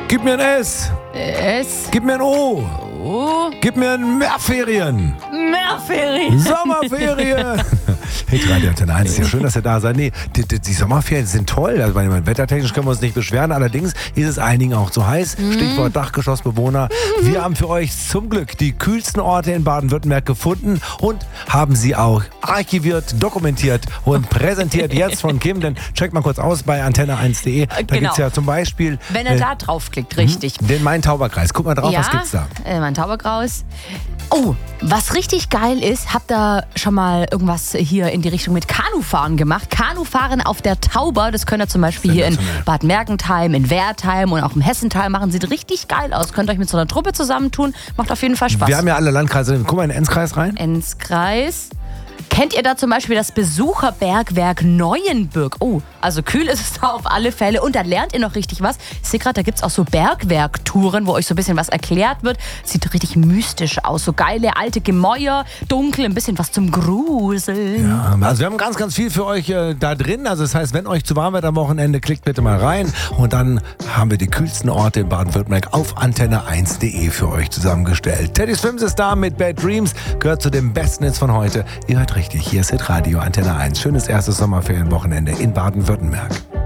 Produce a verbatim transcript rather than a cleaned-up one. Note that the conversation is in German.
Gib mir ein S. S. Gib mir ein O. O. Gib mir ein Mehrferien. Mehrferien. Sommerferien. Hitradio Antenne eins, ist ja schön, dass ihr da seid. Nee, die, die, die Sommerferien sind toll. Also, meine, wettertechnisch können wir uns nicht beschweren. Allerdings ist es einigen auch zu heiß. Mhm. Stichwort Dachgeschossbewohner. Mhm. Wir haben für euch zum Glück die kühlsten Orte in Baden-Württemberg gefunden und haben sie auch archiviert, dokumentiert und präsentiert jetzt von Kim. Denn checkt mal kurz aus bei antenne eins punkt de. Da genau. gibt es ja zum Beispiel... Wenn er äh, da draufklickt, richtig. Den Main-Tauber-Kreis. Guck mal drauf, ja, was gibt's da? Äh, Main-Tauber-Kreis. Oh, was richtig geil ist, habt ihr schon mal irgendwas hier in die Richtung mit Kanufahren gemacht? Kanufahren auf der Tauber, das könnt ihr zum Beispiel hier in Bad Mergentheim, in Wertheim und auch im Hessental machen. Sieht richtig geil aus. Könnt ihr euch mit so einer Truppe zusammentun. Macht auf jeden Fall Spaß. Wir haben ja alle Landkreise. Guck mal in den Enzkreis rein. Enzkreis. Kennt ihr da zum Beispiel das Besucherbergwerk Neuenbürg? Oh, also kühl ist es da auf alle Fälle. Und da lernt ihr noch richtig was. Ich sehe gerade, da gibt es auch so Bergwerktouren, wo euch so ein bisschen was erklärt wird. Sieht richtig mystisch aus. So geile alte Gemäuer, dunkel, ein bisschen was zum Gruseln. Ja, also wir haben ganz, ganz viel für euch äh, da drin. Also das heißt, wenn euch zu warm wird am Wochenende, klickt bitte mal rein. Und dann haben wir die kühlsten Orte in Baden-Württemberg auf antenne eins punkt de für euch zusammengestellt. Teddy Swims ist da mit Bad Dreams. Gehört zu den besten Hits von heute. Ihr hört richtig. Hier ist Hitradio Antenne eins. Schönes erstes Sommerferienwochenende in Baden-Württemberg.